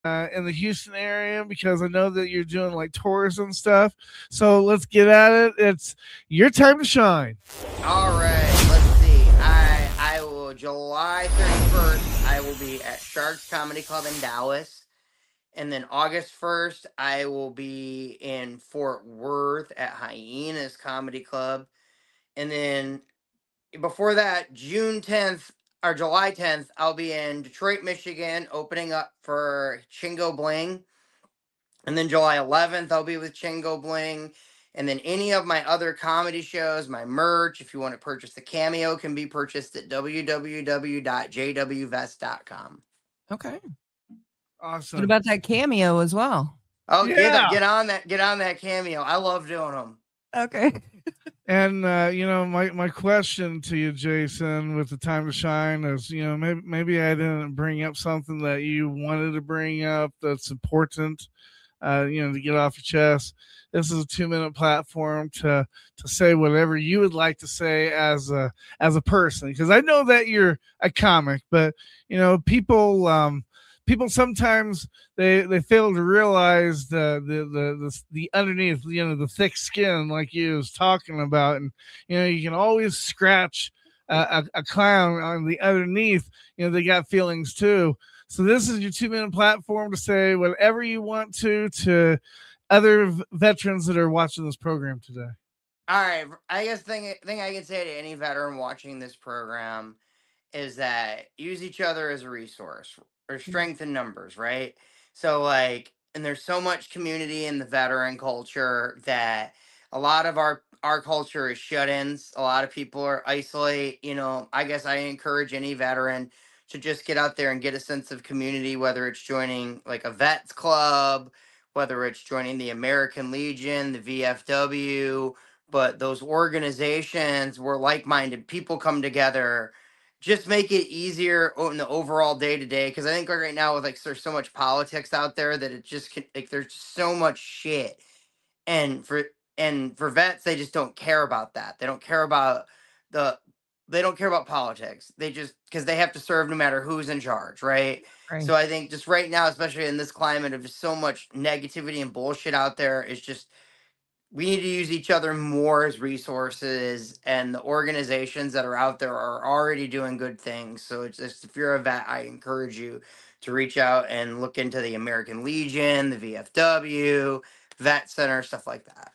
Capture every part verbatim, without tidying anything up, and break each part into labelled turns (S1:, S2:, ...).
S1: uh, in the Houston area because I know that you're doing like tours and stuff. So let's get at it. It's your time to shine.
S2: All right, let's see. I I will July thirty-first. I will be at Sharks Comedy Club in Dallas, and then August first, I will be in Fort Worth at Hyenas Comedy Club, and then before that, June tenth or July tenth, I'll be in Detroit, Michigan, opening up for Chingo Bling. And then July eleventh, I'll be with Chingo Bling. And then any of my other comedy shows, my merch, if you want to purchase the Cameo, can be purchased at w w w dot j w vest dot com.
S3: Okay.
S1: Awesome.
S3: What about that Cameo as well?
S2: Oh,
S1: Yeah.
S2: get, get on that get on that Cameo. I love doing them.
S3: Okay.
S1: And uh, you know, my, my question to you, Jason, with the time to shine is, you know, maybe maybe I didn't bring up something that you wanted to bring up that's important, uh, you know, to get off your chest. This is a two minute platform to to say whatever you would like to say as a as a person, because I know that you're a comic, but you know, people um, people sometimes they they fail to realize the the, the the the underneath, you know, the thick skin, like you was talking about. And you know, you can always scratch a, a, a clown on the underneath. You know, they got feelings too. So this is your two minute platform to say whatever you want to to other v- veterans that are watching this program today.
S2: All right. I guess thing thing I can say to any veteran watching this program is that use each other as a resource or strength in numbers, right? So like, and there's so much community in the veteran culture that a lot of our our culture is shut-ins. A lot of people are isolate. You know, I guess I encourage any veteran to just get out there and get a sense of community, whether it's joining like a vets club, whether it's joining the American Legion, the V F W, but those organizations where like-minded people come together just make it easier in the overall day to day. Because I think like right now with like there's so much politics out there that it just can, like there's so much shit, and for and for vets they just don't care about that. They don't care about the they don't care about politics. They just because they have to serve no matter who's in charge, right?
S3: Right.
S2: So I think just right now, especially in this climate of just so much negativity and bullshit out there, is just we need to use each other more as resources, and the organizations that are out there are already doing good things. So it's just, if you're a vet, I encourage you to reach out and look into the American Legion, the V F W, Vet Center, stuff like that.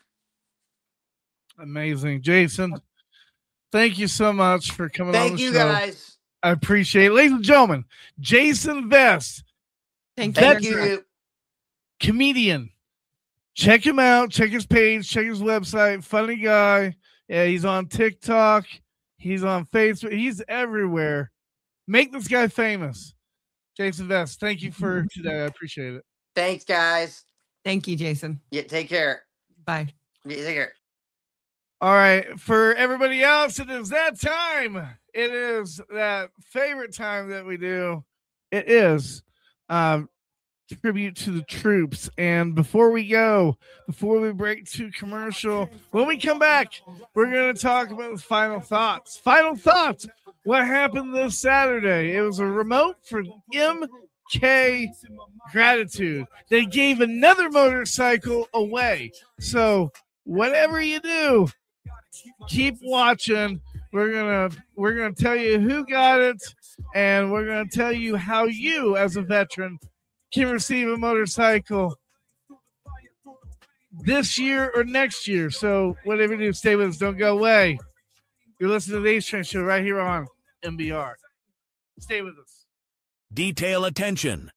S1: Amazing. Jason, thank you so much for coming
S2: Thank
S1: on the
S2: you
S1: show.
S2: guys.
S1: I appreciate it. Ladies and gentlemen, Jason Vest,
S3: Thank
S2: Thank
S3: you.
S2: you.
S1: comedian. Check him out. Check his page. Check his website. Funny guy. Yeah, he's on TikTok. He's on Facebook. He's everywhere. Make this guy famous. Jason Vest, thank you for today. I appreciate it.
S2: Thanks, guys.
S3: Thank you, Jason.
S2: Yeah, take care.
S3: Bye.
S2: Yeah, take care.
S1: All right. For everybody else, it is that time. It is that favorite time that we do. It is um, tribute to the troops. And before we go, before we break to commercial, when we come back, we're going to talk about final thoughts. Final thoughts. What happened this Saturday? It was a remote for M K Gratitude. They gave another motorcycle away. So whatever you do, keep watching. We're gonna we're gonna tell you who got it, and we're gonna tell you how you, as a veteran, can receive a motorcycle this year or next year. So whatever you do, stay with us. Don't go away. You're listening to the Ace Train Show right here on M B R. Stay with us.
S4: Detail attention.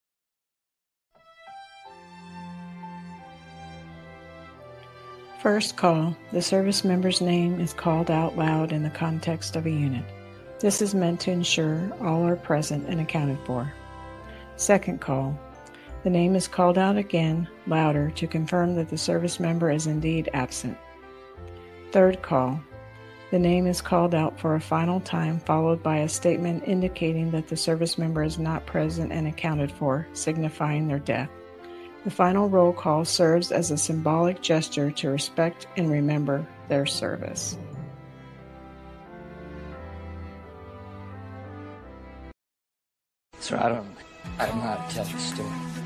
S5: First call. The service member's name is called out loud in the context of a unit. This is meant to ensure all are present and accounted for. Second call. The name is called out again, louder, to confirm that the service member is indeed absent. Third call. The name is called out for a final time, followed by a statement indicating that the service member is not present and accounted for, signifying their death. The final roll call serves as a symbolic gesture to respect and remember their service.
S6: Sir, I don't, I'm not telling a story.